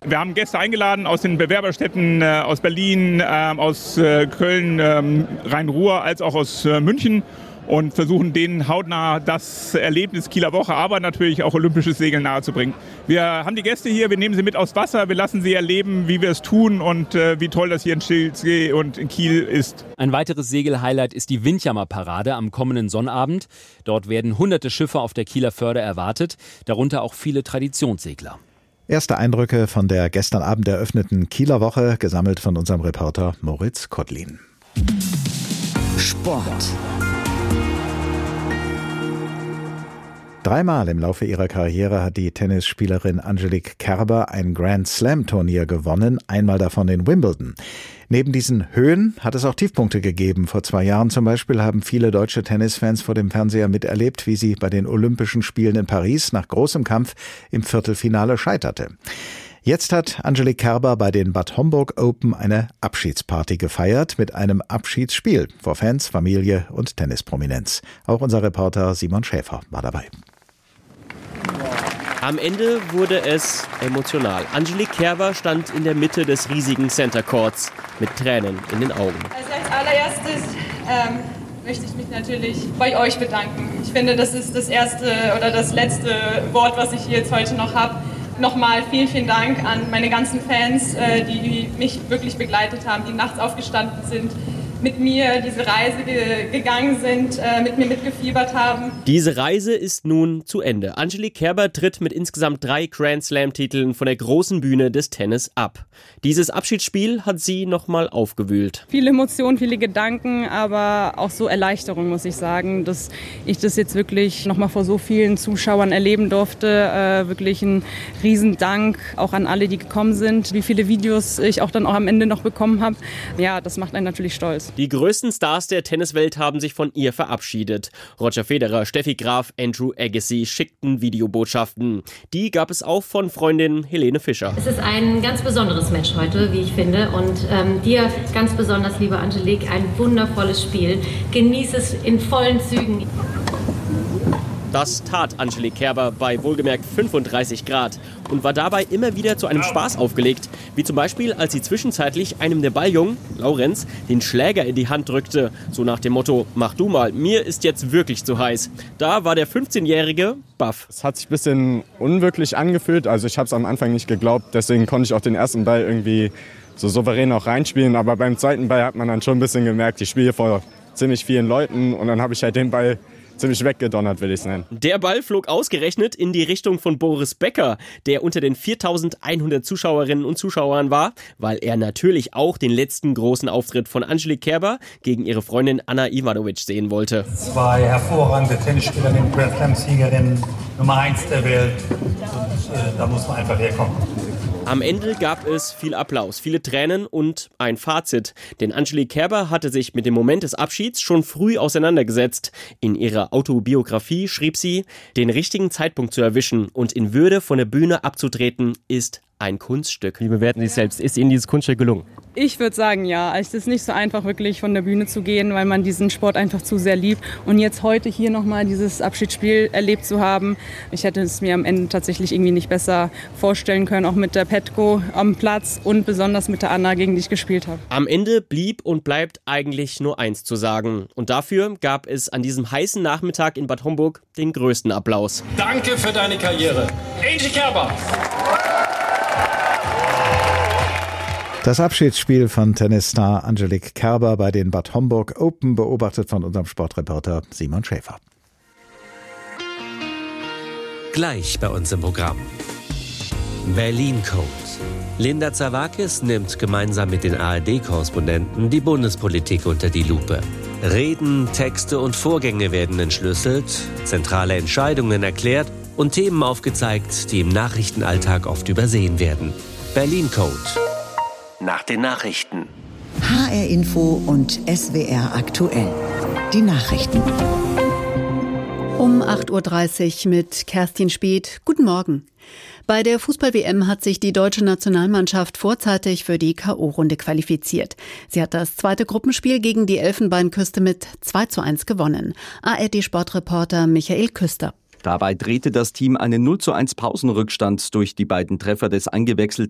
Wir haben Gäste eingeladen aus den Bewerberstädten, aus Berlin, aus Köln, Rhein-Ruhr, als auch aus München und versuchen denen hautnah das Erlebnis Kieler Woche, aber natürlich auch olympisches Segeln nahezubringen. Wir haben die Gäste hier, wir nehmen sie mit aufs Wasser, wir lassen sie erleben, wie wir es tun und wie toll das hier in Schilksee und in Kiel ist. Ein weiteres Segel-Highlight ist die Windjammer-Parade am kommenden Sonnabend. Dort werden hunderte Schiffe auf der Kieler Förde erwartet, darunter auch viele Traditionssegler. Erste Eindrücke von der gestern Abend eröffneten Kieler Woche, gesammelt von unserem Reporter Moritz Kottlin. Sport. Dreimal im Laufe ihrer Karriere hat die Tennisspielerin Angelique Kerber ein Grand-Slam-Turnier gewonnen, einmal davon in Wimbledon. Neben diesen Höhen hat es auch Tiefpunkte gegeben. Vor 2 Jahren zum Beispiel haben viele deutsche Tennisfans vor dem Fernseher miterlebt, wie sie bei den Olympischen Spielen in Paris nach großem Kampf im Viertelfinale scheiterte. Jetzt hat Angelique Kerber bei den Bad Homburg Open eine Abschiedsparty gefeiert mit einem Abschiedsspiel vor Fans, Familie und Tennisprominenz. Auch unser Reporter Simon Schäfer war dabei. Am Ende wurde es emotional. Angelique Kerber stand in der Mitte des riesigen Center Courts mit Tränen in den Augen. Also als allererstes möchte ich mich natürlich bei euch bedanken. Ich finde, das ist das erste oder das letzte Wort, was ich hier jetzt heute noch habe. Nochmal vielen, vielen Dank an meine ganzen Fans, die mich wirklich begleitet haben, die nachts aufgestanden sind, mit mir diese Reise gegangen sind, mit mir mitgefiebert haben. Diese Reise ist nun zu Ende. Angelique Kerber tritt mit insgesamt 3 Grand-Slam-Titeln von der großen Bühne des Tennis ab. Dieses Abschiedsspiel hat sie nochmal aufgewühlt. Viele Emotionen, viele Gedanken, aber auch so Erleichterung, muss ich sagen, dass ich das jetzt wirklich nochmal vor so vielen Zuschauern erleben durfte. Wirklich ein Riesendank auch an alle, die gekommen sind. Wie viele Videos ich auch dann auch am Ende noch bekommen habe. Ja, das macht einen natürlich stolz. Die größten Stars der Tenniswelt haben sich von ihr verabschiedet. Roger Federer, Steffi Graf, Andrew Agassi schickten Videobotschaften. Die gab es auch von Freundin Helene Fischer. Es ist ein ganz besonderes Match heute, wie ich finde. Und dir ganz besonders, liebe Angelique, ein wundervolles Spiel. Genieß es in vollen Zügen. Das tat Angelique Kerber bei wohlgemerkt 35 Grad und war dabei immer wieder zu einem Spaß aufgelegt. Wie zum Beispiel, als sie zwischenzeitlich einem der Balljungen, Laurenz, den Schläger in die Hand drückte. So nach dem Motto, mach du mal, mir ist jetzt wirklich zu heiß. Da war der 15-Jährige baff. Es hat sich ein bisschen unwirklich angefühlt. Also ich habe es am Anfang nicht geglaubt. Deswegen konnte ich auch den ersten Ball irgendwie so souverän auch reinspielen. Aber beim zweiten Ball hat man dann schon ein bisschen gemerkt, ich spiele vor ziemlich vielen Leuten. Und dann habe ich halt den Ball ziemlich weggedonnert, will ich es nennen. Der Ball flog ausgerechnet in die Richtung von Boris Becker, der unter den 4.100 Zuschauerinnen und Zuschauern war, weil er natürlich auch den letzten großen Auftritt von Angelique Kerber gegen ihre Freundin Anna Ivanovic sehen wollte. 2 hervorragende Tennisspielerinnen, Grand Slam-Siegerin, Nummer 1 der Welt. Und da muss man einfach herkommen. Am Ende gab es viel Applaus, viele Tränen und ein Fazit. Denn Angelique Kerber hatte sich mit dem Moment des Abschieds schon früh auseinandergesetzt. In ihrer Autobiografie schrieb sie, den richtigen Zeitpunkt zu erwischen und in Würde von der Bühne abzutreten, ist ein Kunststück. Wie bewerten Sie es selbst? Ist Ihnen dieses Kunststück gelungen? Ich würde sagen, ja. Es ist nicht so einfach, wirklich von der Bühne zu gehen, weil man diesen Sport einfach zu sehr liebt. Und jetzt heute hier nochmal dieses Abschiedsspiel erlebt zu haben, ich hätte es mir am Ende tatsächlich irgendwie nicht besser vorstellen können, auch mit der Petko am Platz und besonders mit der Anna, gegen die ich gespielt habe. Am Ende blieb und bleibt eigentlich nur eins zu sagen. Und dafür gab es an diesem heißen Nachmittag in Bad Homburg den größten Applaus. Danke für deine Karriere, Angelique Kerber. Das Abschiedsspiel von Tennisstar Angelique Kerber bei den Bad Homburg Open, beobachtet von unserem Sportreporter Simon Schäfer. Gleich bei uns im Programm. Berlin Code. Linda Zerwakis nimmt gemeinsam mit den ARD-Korrespondenten die Bundespolitik unter die Lupe. Reden, Texte und Vorgänge werden entschlüsselt, zentrale Entscheidungen erklärt und Themen aufgezeigt, die im Nachrichtenalltag oft übersehen werden. Berlin Code. Nach den Nachrichten. HR Info und SWR aktuell. Die Nachrichten. Um 8.30 Uhr mit Kerstin Speth. Guten Morgen. Bei der Fußball-WM hat sich die deutsche Nationalmannschaft vorzeitig für die K.O.-Runde qualifiziert. Sie hat das zweite Gruppenspiel gegen die Elfenbeinküste mit 2:1 gewonnen. ARD-Sportreporter Michael Küster. Dabei drehte das Team einen 0:1 Pausenrückstand durch die beiden Treffer des eingewechselten